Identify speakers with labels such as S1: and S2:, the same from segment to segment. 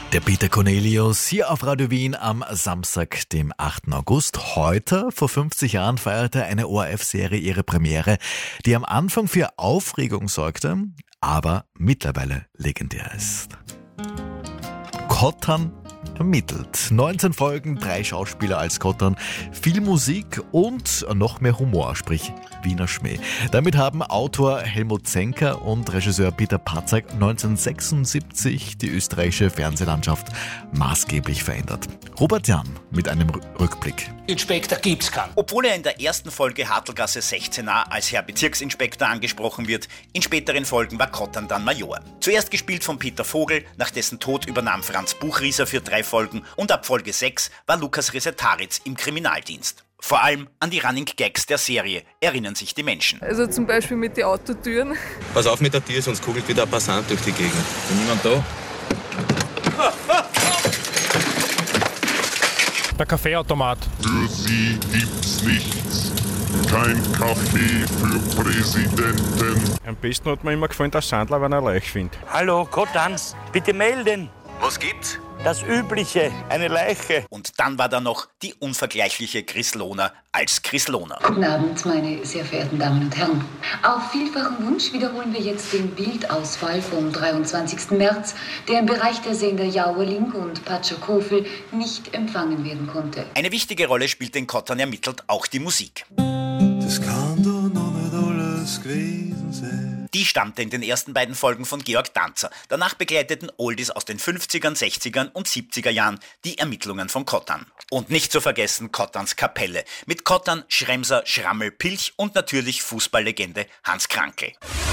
S1: Der Peter Cornelius hier auf Radio Wien am Samstag, dem 8. August. Heute, vor 50 Jahren, feierte eine ORF-Serie ihre Premiere, die am Anfang für Aufregung sorgte, aber mittlerweile legendär ist. Kottern ermittelt. 19 Folgen, 3 Schauspieler als Kottern, viel Musik und noch mehr Humor, sprich Wiener Schmäh. Damit haben Autor Helmut Zenker und Regisseur Peter Patzak 1976 die österreichische Fernsehlandschaft maßgeblich verändert. Robert Jahn mit einem Rückblick.
S2: Inspektor gibt's keinen. Obwohl er in der ersten Folge Hartlgasse 16a als Herr Bezirksinspektor angesprochen wird, in späteren Folgen war Kottern dann Major. Zuerst gespielt von Peter Vogel, nach dessen Tod übernahm Franz Buchrieser für 3 Folgen und ab Folge 6 war Lukas Resetaritz im Kriminaldienst. Vor allem an die Running Gags der Serie erinnern sich die Menschen.
S3: Also zum Beispiel mit den Autotüren.
S4: Pass auf mit der Tür, sonst kugelt wieder ein Passant durch die Gegend. Ist niemand da?
S5: Der Kaffeeautomat.
S6: Für Sie gibt's nichts. Kein Kaffee für Präsidenten.
S5: Am besten hat mir immer gefallen, der Sandler, wenn er Leich findet.
S7: Hallo, Kottans, bitte melden.
S2: Was gibt's?
S7: Das Übliche, eine Leiche.
S2: Und dann war da noch die unvergleichliche Chris Lohner als Chris Lohner.
S8: Guten Abend, meine sehr verehrten Damen und Herren. Auf vielfachen Wunsch wiederholen wir jetzt den Bildausfall vom 23. März, der im Bereich der Sender Jauerling und Patschokofel nicht empfangen werden konnte.
S2: Eine wichtige Rolle spielt in Kottern ermittelt auch die Musik.
S9: Das kann doch noch nicht alles gewesen sein.
S2: Die stammte in den ersten beiden Folgen von Georg Danzer. Danach begleiteten Oldies aus den 50ern, 60ern und 70er Jahren die Ermittlungen von Kottern. Und nicht zu vergessen Kotterns Kapelle. Mit Kottern, Schremser, Schrammel, Pilch und natürlich Fußballlegende Hans Krankl.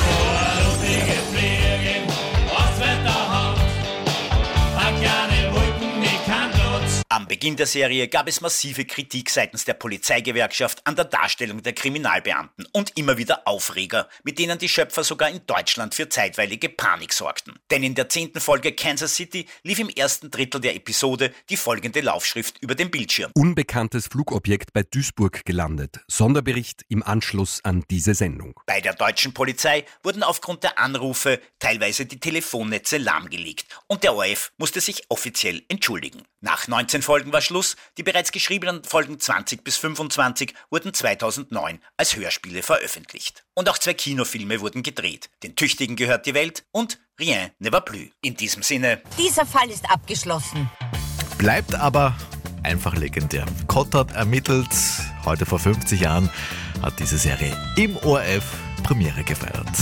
S2: Am Beginn der Serie gab es massive Kritik seitens der Polizeigewerkschaft an der Darstellung der Kriminalbeamten und immer wieder Aufreger, mit denen die Schöpfer sogar in Deutschland für zeitweilige Panik sorgten. Denn in der 10. Folge Kansas City lief im ersten Drittel der Episode die folgende Laufschrift über dem Bildschirm.
S10: Unbekanntes Flugobjekt bei Duisburg gelandet. Sonderbericht im Anschluss an diese Sendung.
S2: Bei der deutschen Polizei wurden aufgrund der Anrufe teilweise die Telefonnetze lahmgelegt und der ORF musste sich offiziell entschuldigen. Nach 19 Folgen war Schluss. Die bereits geschriebenen Folgen 20 bis 25 wurden 2009 als Hörspiele veröffentlicht. Und auch 2 Kinofilme wurden gedreht. Den Tüchtigen gehört die Welt und Rien ne va plus. In diesem Sinne:
S11: Dieser Fall ist abgeschlossen.
S1: Bleibt aber einfach legendär. Kottern ermittelt. Heute vor 50 Jahren hat diese Serie im ORF Premiere gefeiert.